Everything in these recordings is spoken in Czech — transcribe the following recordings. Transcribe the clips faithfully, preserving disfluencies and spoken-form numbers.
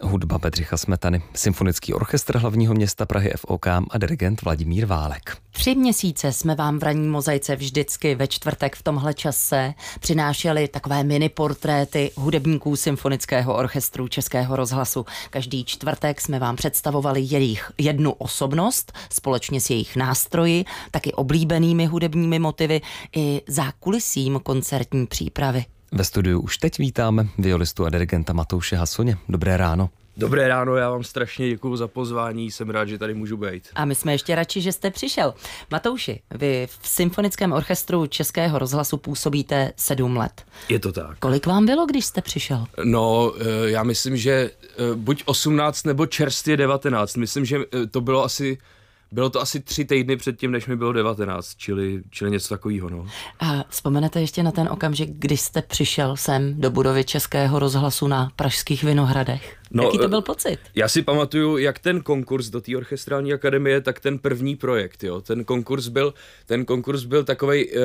Hudba Bedřicha Smetany, Symfonický orchestr hlavního města Prahy F O K a dirigent Vladimír Válek. Tři měsíce jsme vám v ranní mozaice vždycky ve čtvrtek v tomhle čase přinášeli takové mini portréty hudebníků Symfonického orchestru Českého rozhlasu. Každý čtvrtek jsme vám představovali jejich jednu osobnost společně s jejich nástroji, taky oblíbenými hudebními motivy i zákulisím koncertní přípravy. Ve studiu už teď vítáme violistu a dirigenta Matouše Hasoně. Dobré ráno. Dobré ráno, já vám strašně děkuju za pozvání, jsem rád, že tady můžu být. A my jsme ještě radši, že jste přišel. Matouši, vy v Symfonickém orchestru Českého rozhlasu působíte sedm let. Je to tak. Kolik vám bylo, když jste přišel? No, já myslím, že buď osmnáct nebo čerstvě devatenáct. Myslím, že to bylo asi... Bylo to asi tři týdny předtím, než mi bylo devatenáct, čili, čili něco takového, no. A vzpomenete ještě na ten okamžik, když jste přišel sem do budovy Českého rozhlasu na Pražských Vinohradech? No, jaký to byl pocit? Já si pamatuju, jak ten konkurs do té orchestrální akademie, tak ten první projekt, jo. Ten konkurs byl, ten konkurs byl takovej... Uh,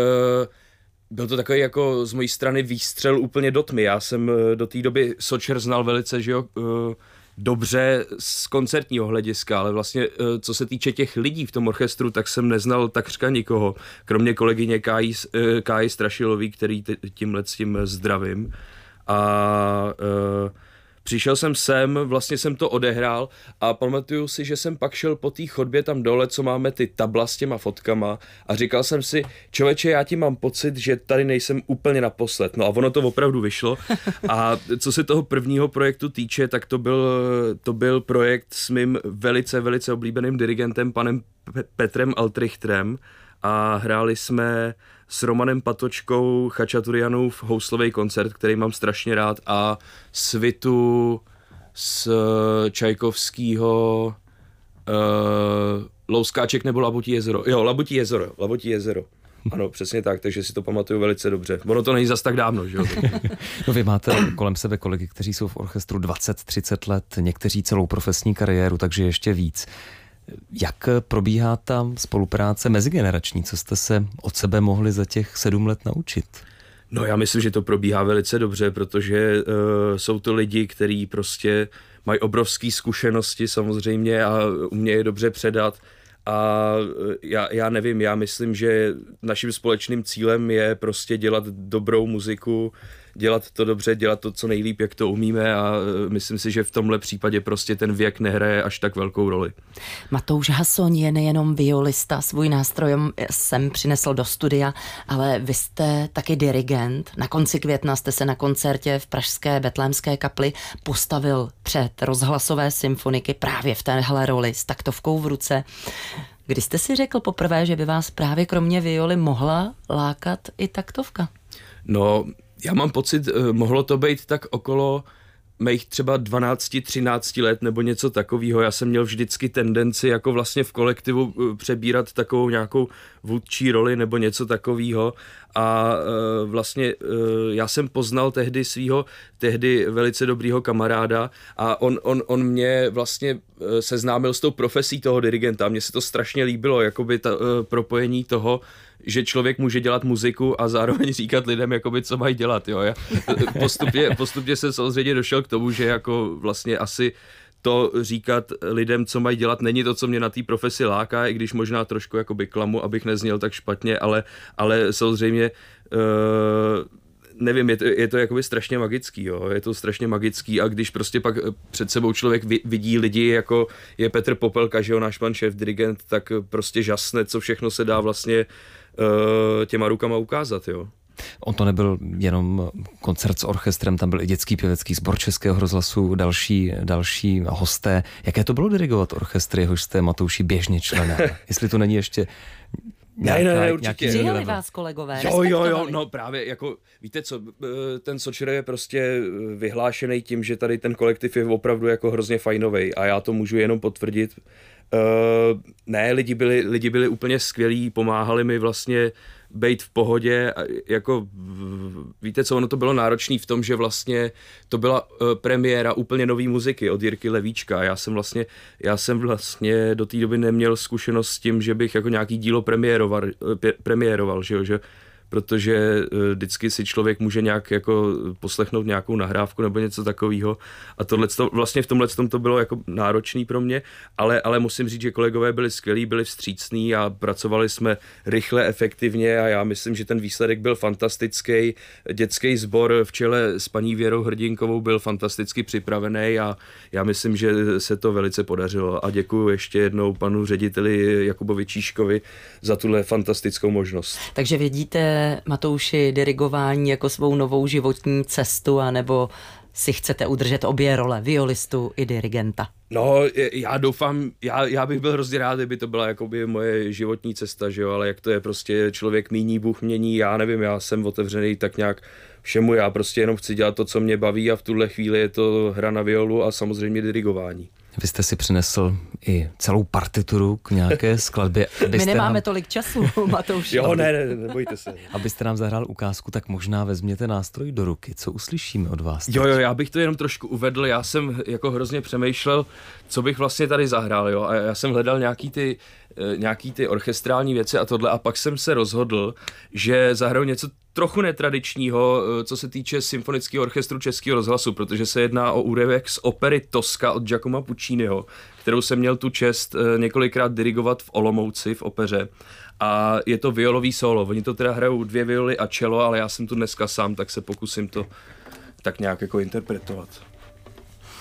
Byl to takový jako z mojí strany výstřel úplně do tmy. Já jsem do té doby Sočer znal velice, že jo, uh, dobře z koncertního hlediska, ale vlastně co se týče těch lidí v tom orchestru, tak jsem neznal takřka nikoho, kromě kolegyně Káji, Káji Strašilový, který tímhle s tím zdravím. A uh, přišel jsem sem, vlastně jsem to odehrál a pamatuju si, že jsem pak šel po té chodbě tam dole, co máme ty tabla s těma fotkama a říkal jsem si, člověče, já ti mám pocit, že tady nejsem úplně naposled. No a ono to opravdu vyšlo. A co se toho prvního projektu týče, tak to byl, to byl projekt s mým velice, velice oblíbeným dirigentem, panem Petrem Altrichterem a hráli jsme s Romanem Patočkou Chačaturianův houslový koncert, který mám strašně rád, a svitu z Čajkovskýho uh, Louskáček nebo Labutí jezero. Jo, Labutí jezero, Labutí jezero. Ano, přesně tak, takže si to pamatuju velice dobře. Ono to není zas tak dávno, že jo? No, vy máte kolem sebe kolegy, kteří jsou v orchestru dvacet třicet let, někteří celou profesní kariéru, takže ještě víc. Jak probíhá ta spolupráce mezigenerační? Co jste se od sebe mohli za těch sedm let naučit? No, já myslím, že to probíhá velice dobře, protože uh, jsou to lidi, kteří prostě mají obrovské zkušenosti samozřejmě a umějí je dobře předat. A já, já nevím, já myslím, že naším společným cílem je prostě dělat dobrou muziku, dělat to dobře, dělat to co nejlíp, jak to umíme, a myslím si, že v tomhle případě prostě ten věk nehraje až tak velkou roli. Matouš Hason je nejenom violista, svůj nástroj jsem přinesl do studia, ale vy jste taky dirigent. Na konci května jste se na koncertě v pražské Betlémské kapli postavil před rozhlasové symfoniky právě v téhle roli s taktovkou v ruce. Kdy jste si řekl poprvé, že by vás právě kromě violy mohla lákat i taktovka? No, já mám pocit, mohlo to být tak okolo mých třeba dvanáct třináct let nebo něco takového. Já jsem měl vždycky tendenci jako vlastně v kolektivu přebírat takovou nějakou vůdčí roli nebo něco takového. A e, vlastně e, já jsem poznal tehdy svýho, tehdy velice dobrýho kamaráda a on, on, on mě vlastně e, seznámil s tou profesí toho dirigenta. Mně se to strašně líbilo, jakoby ta e, propojení toho, že člověk může dělat muziku a zároveň říkat lidem, jakoby, co mají dělat. Jo. Já postupně, postupně jsem samozřejmě došel k tomu, že jako vlastně asi to říkat lidem, co mají dělat, není to, co mě na té profesi láká, i když možná trošku jakoby klamu, abych nezněl tak špatně, ale, ale samozřejmě uh, nevím, je to, je to jakoby strašně magický, jo, je to strašně magický, a když prostě pak před sebou člověk vidí lidi, jako je Petr Popelka, že jo, náš pan šéf dirigent, tak prostě žasne, co všechno se dá vlastně uh, těma rukama ukázat, jo. On to nebyl jenom koncert s orchestrem, tam byl i dětský pěvecký sbor Českého rozhlasu, další, další hosté. Jaké to bylo dirigovat orchestry, jehož jste, Matouši, běžně členem? Jestli to není ještě nějaká, ne, ne, ne, určitě. Přijali vás kolegové, jo, jo, jo, no právě, jako, víte co, ten Sočer je prostě vyhlášený tím, že tady ten kolektiv je opravdu jako hrozně fajnovej a já to můžu jenom potvrdit. Uh, ne, lidi byli, lidi byli úplně skvělí, pomáhali mi vlastně bejt v pohodě, jako víte co, ono to bylo náročný v tom, že vlastně to byla uh, premiéra úplně nový muziky od Jirky Levíčka. Já jsem vlastně, já jsem vlastně do té doby neměl zkušenost s tím, že bych jako nějaký dílo premiéroval, premiéroval, že jo, že protože vždycky si člověk může nějak jako poslechnout nějakou nahrávku nebo něco takového a tohle vlastně v tomhle to bylo jako náročný pro mě, ale, ale musím říct, že kolegové byli skvělí, byli vstřícní a pracovali jsme rychle, efektivně a já myslím, že ten výsledek byl fantastický. Dětský sbor v čele s paní Věrou Hrdinkovou byl fantasticky připravený a já myslím, že se to velice podařilo a děkuji ještě jednou panu řediteli Jakubovi Číškovi za tuhle fantastickou možnost. Takže vidíte, Matouši, dirigování jako svou novou životní cestu, anebo si chcete udržet obě role, violistu i dirigenta? No, já doufám, já, já bych byl hrozně rád, kdyby to byla jakoby moje životní cesta, že jo, ale jak to je prostě člověk míní, Bůh mění, já nevím, já jsem otevřený tak nějak všemu, já prostě jenom chci dělat to, co mě baví a v tuhle chvíli je to hra na violu a samozřejmě dirigování. Vy jste si přinesl i celou partituru k nějaké skladbě. My nemáme nám... tolik času, Matouši. Jo, ne, ne, nebojte se. Abyste nám zahrál ukázku, tak možná vezměte nástroj do ruky. Co uslyšíme od vás teď? Jo, jo, já bych to jenom trošku uvedl. Já jsem jako hrozně přemýšlel, co bych vlastně tady zahrál, jo. A já jsem hledal nějaký ty, nějaký ty orchestrální věci a tohle a pak jsem se rozhodl, že zahraju něco trochu netradičního, co se týče symfonického orchestru Českého rozhlasu, protože se jedná o úryvek z opery Tosca od Giacomo Pucciniho, kterou jsem měl tu čest několikrát dirigovat v Olomouci v opeře. A je to violový solo. Oni to teda hrajou dvě violy a cello, ale já jsem tu dneska sám, tak se pokusím to tak nějak jako interpretovat.